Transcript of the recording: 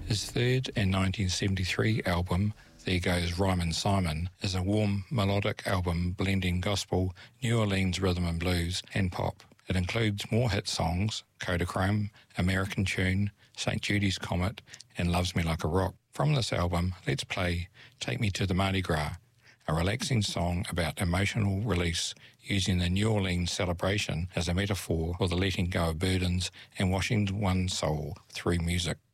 His third and 1973 album, There Goes Ryman Simon, is a warm, melodic album blending gospel, New Orleans rhythm and blues, and pop. It includes more hit songs, Kodachrome, American Tune, St. Judy's Comet, and Loves Me Like a Rock. From this album, let's play Take Me to the Mardi Gras, a relaxing song about emotional release using the New Orleans celebration as a metaphor for the letting go of burdens and washing one's soul through music.